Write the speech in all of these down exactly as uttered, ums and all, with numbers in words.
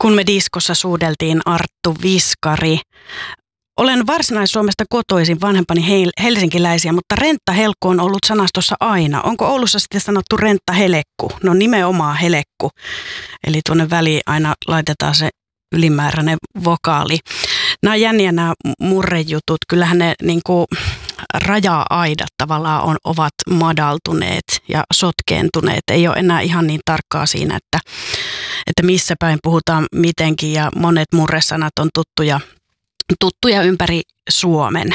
kun me diskossa suudeltiin Arttu Viskari. Olen Varsinais-Suomesta kotoisin, vanhempani helsinkiläisiä, mutta renttahelkku on ollut sanastossa aina. Onko Oulussa sitten sanottu renttahelekku? No nimenomaan helekku. Eli tuonne väliin aina laitetaan se ylimääräinen vokaali. Nämä on jänniä nämä murrejutut. Kyllähän ne niin kuin raja-aidat tavallaan on, ovat madaltuneet ja sotkeentuneet. Ei ole enää ihan niin tarkkaa siinä, että, että missä päin puhutaan mitenkin, ja monet murresanat on tuttuja, tuttuja ympäri Suomen.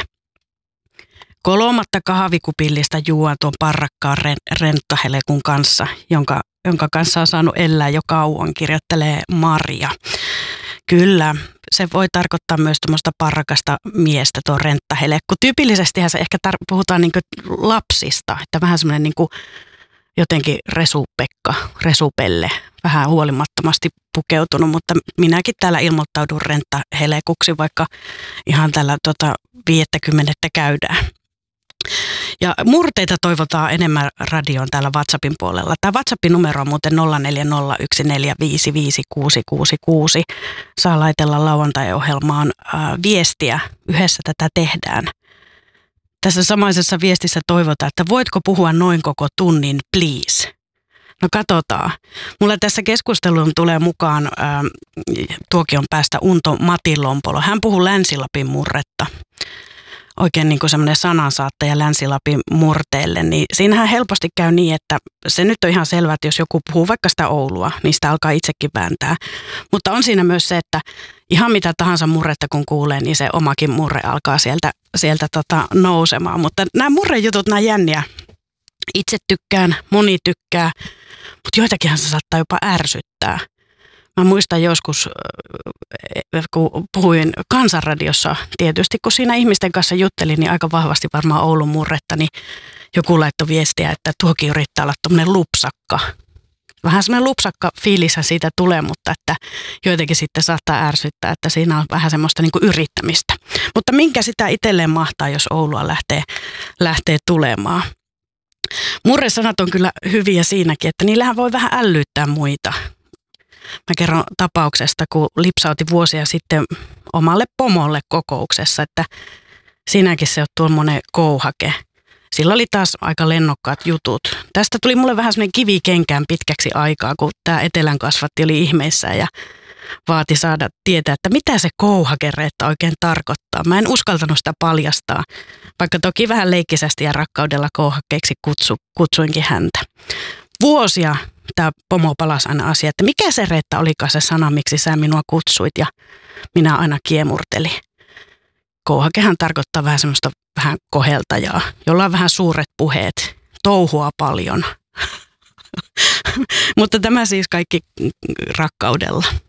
Kolmatta kahvikupillista juon tuon parrakkaan renttahelekun kanssa, jonka, jonka kanssa on saanut elää jo kauan, kirjoittelee Maria. Kyllä, se voi tarkoittaa myös tuommoista parrakasta miestä, tuo renttahelekku. Tyypillisestihän se ehkä tar- puhutaan niinku lapsista, että vähän semmoinen niinku jotenkin resupekka, resupelle, vähän huolimattomasti pukeutunut, mutta minäkin täällä ilmoittaudun renttahelekuksi, vaikka ihan tällä tota viittäkymmenettä käydään. Ja murteita toivotaan enemmän radioon täällä WhatsAppin puolella. Tämä WhatsAppin numero on muuten nolla neljä nolla yksi neljä viisi viisi kuusi kuusi kuusi. Saa laitella lauantai-ohjelmaan äh, viestiä. Yhdessä tätä tehdään. Tässä samaisessa viestissä toivotaan, että voitko puhua noin koko tunnin, please? No katsotaan. Mulla tässä keskusteluun tulee mukaan äh, tuokion päästä Unto Matilompolo. Hän puhuu Länsi-Lapin murretta. Oikein niin kuin semmoinen sanansaattaja Länsi-Lapin murteelle, niin siinähän helposti käy niin, että se nyt on ihan selvää, että jos joku puhuu vaikka sitä Oulua, niin sitä alkaa itsekin vääntää. Mutta on siinä myös se, että ihan mitä tahansa murretta kun kuulee, niin se omakin murre alkaa sieltä, sieltä tota nousemaan. Mutta nämä murrejutut, nämä jänniä. Itse tykkään, moni tykkää, mutta joitakinhan se saattaa jopa ärsyttää. Mä muistan joskus, kun puhuin Kansanradiossa, tietysti kun siinä ihmisten kanssa juttelin, niin aika vahvasti varmaan Oulun murretta, niin joku laittoi viestiä, että tuokin yrittää olla tommoinen lupsakka. Vähän semmoinen lupsakka fiilishän siitä tulee, mutta että joitakin sitten saattaa ärsyttää, että siinä on vähän semmoista niin kuin yrittämistä. Mutta minkä sitä itselleen mahtaa, jos Oulua lähtee, lähtee tulemaan. Murresanat on kyllä hyviä siinäkin, että niillähän voi vähän ällyyttää muita. Mä kerron tapauksesta, kun lipsautin vuosia sitten omalle pomolle kokouksessa, että siinäkin se on tuommoinen kouhake. Sillä oli taas aika lennokkaat jutut. Tästä tuli mulle vähän semmoinen kivi kenkään pitkäksi aikaa, kun tämä etelän kasvatti oli ihmeissään ja vaati saada tietää, että mitä se kouhakereetta oikein tarkoittaa. Mä en uskaltanut sitä paljastaa, vaikka toki vähän leikkisästi ja rakkaudella kouhakkeiksi kutsu, kutsuinkin häntä. Vuosia tämä pomo palasi aina asia, että mikä se Reetta olikaan se sana, miksi sä minua kutsuit, ja minä aina kiemurtelin. Kouhakehan tarkoittaa vähän semmoista vähän koheltajaa, jolla on vähän suuret puheet, touhua paljon. Mutta tämä siis kaikki rakkaudella.